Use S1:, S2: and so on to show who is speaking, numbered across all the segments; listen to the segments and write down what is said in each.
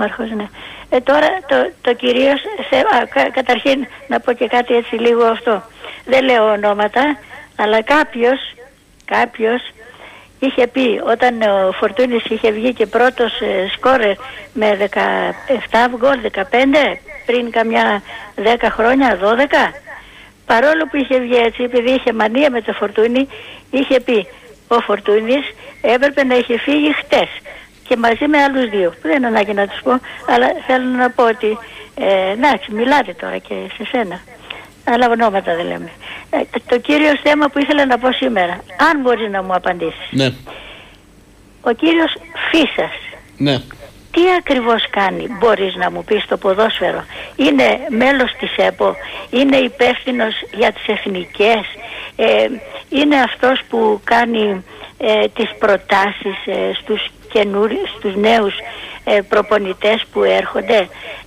S1: Δήμαρχος, ναι. Τώρα το κυρίως, καταρχήν να πω και κάτι έτσι λίγο αυτό. Δεν λέω ονόματα, αλλά κάποιος είχε πει όταν ο Φορτούνης είχε βγει και πρώτος σκόρερ με 17 γκολ, 15 πριν καμιά 10 χρόνια, 12, παρόλο που είχε βγει έτσι, επειδή είχε μανία με το Φορτούνη, είχε πει ο Φορτούνης έπρεπε να είχε φύγει χτες και μαζί με άλλους δύο. Δεν είναι ανάγκη να τους πω, αλλά θέλω να πω ότι εντάξει, μιλάτε τώρα και σε σένα, αλλά ονόματα δεν λέμε. Το κύριο θέμα που ήθελα να πω σήμερα, αν μπορείς να μου απαντήσεις.
S2: Ναι.
S1: Ο κύριος Φίσας,
S2: ναι,
S1: τι ακριβώς κάνει, μπορείς να μου πεις, στο ποδόσφαιρο? Είναι μέλος της ΕΠΟ, είναι υπεύθυνος για τις εθνικές, είναι αυτός που κάνει τις προτάσεις στους νέους προπονητές που έρχονται?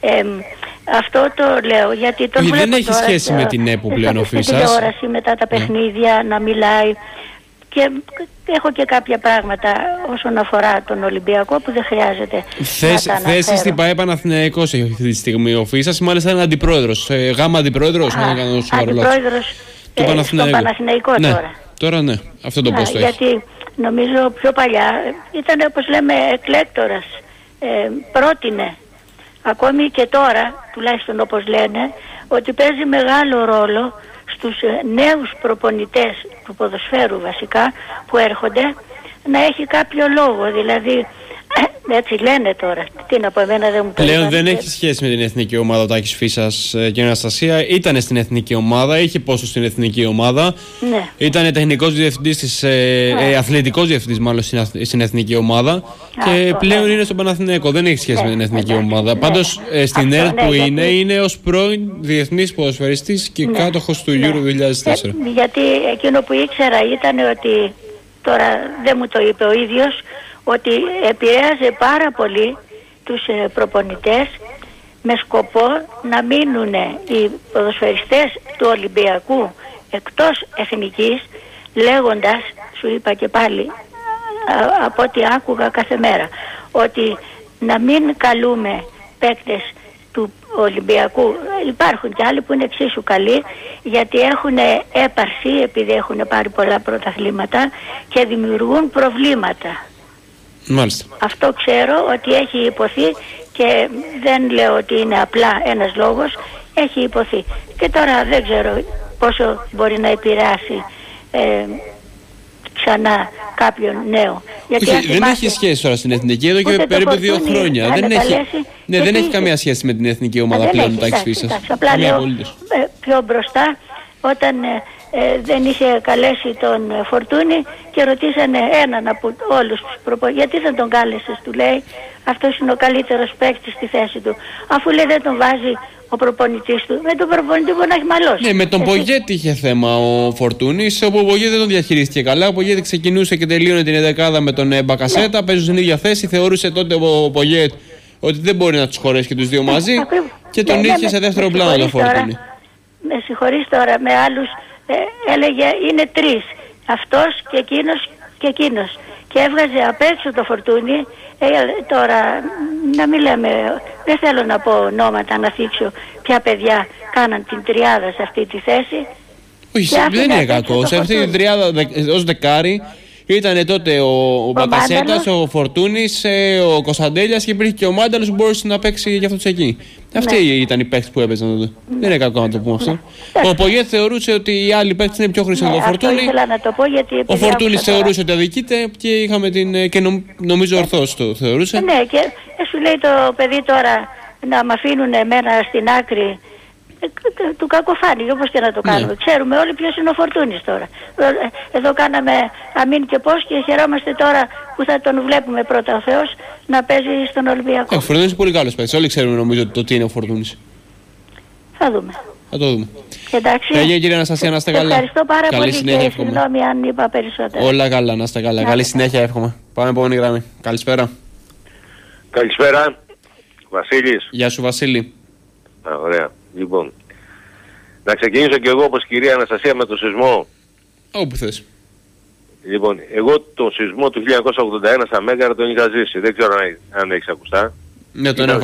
S1: Αυτό το λέω γιατί τον βλέπω.
S2: Δεν έχει σχέση με την ΕΠΟ πλέον ο Φίσας. Στην
S1: τηλεόραση μετά τα παιχνίδια να μιλάει, και έχω και κάποια πράγματα όσον αφορά τον Ολυμπιακό που δεν χρειάζεται να τα αναφέρω.
S2: Θέση στην ΠαΕ Παναθηναϊκός έχει αυτή τη στιγμή ο Φίσας, μάλιστα είναι αντιπρόεδρος, γάμα αντιπρόεδρος.
S1: Αντιπρόεδρος στον Παναθηναϊκό
S2: ναι,
S1: τώρα.
S2: Τώρα ναι, αυτό το πόστο έχει.
S1: Γιατί νομίζω πιο παλιά ήταν, όπως λέμε, εκλέκτορας, πρότεινε. Ακόμη και τώρα, τουλάχιστον όπως λένε, ότι παίζει μεγάλο ρόλο στους νέους προπονητές του ποδοσφαίρου βασικά που έρχονται, να έχει κάποιο λόγο, δηλαδή έτσι λένε τώρα. Τι να πω, εμένα δεν μου το
S2: πλέον δεν έχει σχέση με την εθνική ομάδα ο Τάκης Φίσας και η Αναστασία. Ήταν στην εθνική ομάδα, είχε πόσο στην εθνική ομάδα.
S1: Ναι.
S2: Ήταν τεχνικός διευθυντής, αθλητικός διευθυντής μάλλον στην εθνική ομάδα. Και πλέον είναι στον Παναθηναϊκό. Δεν έχει σχέση με την εθνική ομάδα. Πάντως στην ΕΡΤ που είναι ως πρώην διεθνής ποδοσφαιριστής και κάτοχος του Euro 2004.
S1: Γιατί εκείνο που ήξερα ήταν ότι, τώρα δεν μου το είπε ο ίδιος, ότι επηρέαζε πάρα πολύ τους προπονητές με σκοπό να μείνουν οι ποδοσφαιριστές του Ολυμπιακού εκτός εθνικής, λέγοντας, σου είπα και πάλι από ό,τι άκουγα κάθε μέρα, ότι να μην καλούμε παίκτες του Ολυμπιακού. Υπάρχουν και άλλοι που είναι εξίσου καλοί, γιατί έχουν έπαρση, επειδή έχουν πάρει πολλά πρωταθλήματα και δημιουργούν προβλήματα.
S2: Μάλιστα.
S1: Αυτό ξέρω ότι έχει υποθεί και δεν λέω ότι είναι απλά ένας λόγος, έχει υποθεί. Και τώρα δεν ξέρω πόσο μπορεί να επηρεάσει ξανά κάποιον νέο. Γιατί
S2: δεν έχει σχέση τώρα στην εθνική εδώ και περίπου 2 χρόνια. Δεν έχει καμία σχέση με την εθνική ομάδα πλέον ο Τάκης Φίσας.
S1: Απλά λέω πιο μπροστά, όταν δεν είχε καλέσει τον Φορτούνη και ρωτήσανε έναν από όλους τους προπονητές, γιατί δεν τον κάλεσες, του λέει, αυτός είναι ο καλύτερος παίκτης στη θέση του. Αφού λέει δεν τον βάζει ο προπονητής του, με τον προπονητή μπορεί να έχει μαλώσει. Ναι,
S2: με τον Πογέτη είχε θέμα ο Φορτούνης, όπου ο Πογέτη δεν τον διαχειρίστηκε καλά. Ο Πογέτη ξεκινούσε και τελείωνε την εδεκάδα με τον Μπακασέτα, παίζουν στην ίδια θέση. Θεωρούσε τότε ο Πογέτη ότι δεν μπορεί να τους χωρέσει και τους δύο μαζί και τον είχε σε δεύτερο πλάνο τον Φορτούνη.
S1: Με συγχωρείς τώρα, με άλλους έλεγε είναι 3. Αυτός και εκείνος και εκείνος. Και έβγαζε απ' έξω το Φορτούνι. Τώρα να μην λέμε, δεν θέλω να πω ονόματα, να θίξω ποια παιδιά κάναν την τριάδα σε αυτή τη θέση.
S2: Όχι, δεν είναι κακό. Σε αυτή την τριάδα ως δεκάρι ήταν τότε ο Μπακασέτας, ο Φορτούνης, ο Κωνσταντέλιας και υπήρχε και ο Μάνταλος που μπορούσε να παίξει για αυτούς εκεί. Αυτοί ήταν οι παίκτες που έπαιζαν τότε. Δεν είναι κακό να το πούμε αυτό. Ο Πογέτ θεωρούσε ότι οι άλλοι παίκτες είναι πιο χρήσιμοι από τον Φορτούνη. Ο Φορτούνης θεωρούσε ότι αδικείται και είχαμε και νομίζω ορθώς το θεωρούσε.
S1: Ναι, και σου λέει το παιδί τώρα να μ' αφήνουν εμένα στην άκρη. Του κακοφάνηκε, όπως και να το κάνουμε. Ναι. Ξέρουμε όλοι ποιος είναι ο Φορτούνης τώρα. Εδώ κάναμε αμήν και πώς και χαιρόμαστε τώρα που θα τον βλέπουμε πρώτα ο Θεός να παίζει στον Ολυμπιακό.
S2: Ο Φορτούνης είναι πολύ καλός παίκτης. Όλοι ξέρουμε νομίζω το τι είναι ο Φορτούνης.
S1: Θα δούμε.
S2: Θα το δούμε.
S1: Εντάξει.
S2: Κύριε Αναστασία, να είστε καλά.
S1: Ευχαριστώ πάρα
S2: καλή
S1: πολύ
S2: συνέχεια,
S1: και συγγνώμη αν είπα περισσότερα.
S2: Όλα καλά, να είστε καλά. Καλή συνέχεια εύχομαι. Πάμε επόμενη γραμμή. Καλησπέρα.
S3: Καλησπέρα. Βασίλης.
S2: Γεια σου Βασίλη.
S3: Ωραία. Λοιπόν, να ξεκινήσω κι εγώ όπως η κυρία Αναστασία με το σεισμό.
S2: Όπου θες.
S3: Λοιπόν, εγώ το σεισμό του 1981 στα Μέγαρα τον είχα ζήσει. Δεν ξέρω αν έχεις ακουστά.
S2: Ναι, τον έχω